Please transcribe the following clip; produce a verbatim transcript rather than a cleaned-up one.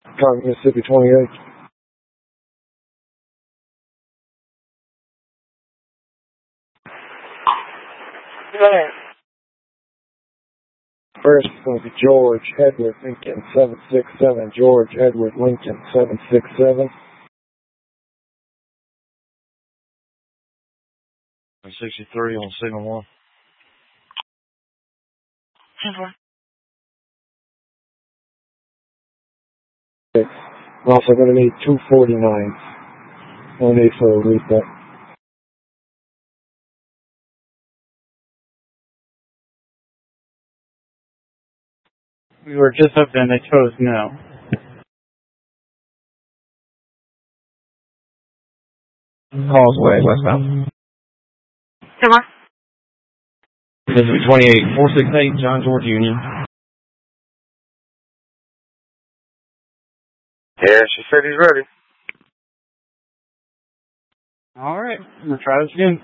Car Mississippi twenty-eight. Yeah. First is going to be George Edward Lincoln seven six seven. George Edward Lincoln seven six seven. sixty-three on signal one. I'm also going to need two forty-nines. No need for a reset. We were just up there and they chose no. Causeway, westbound. Come on. Mississippi twenty-eight, four six eight, John George Union. Yeah, she said he's ready. All right, I'm gonna try this again.